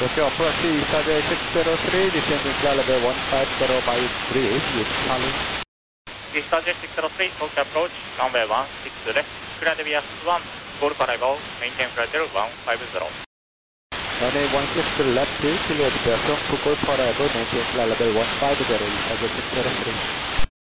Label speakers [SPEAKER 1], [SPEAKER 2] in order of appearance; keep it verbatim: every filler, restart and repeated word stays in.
[SPEAKER 1] Okay, approach Easter six zero three, descending flight level one five zero by breeze with Charlie.
[SPEAKER 2] Easter six zero three, Tokyo approach, runway one six left, clear the V S one, Golf arrival, maintain flight level one five zero.
[SPEAKER 1] Runway one six left, clear the V S one to Golf arrival, maintain flight level one five zero, Easter six zero three.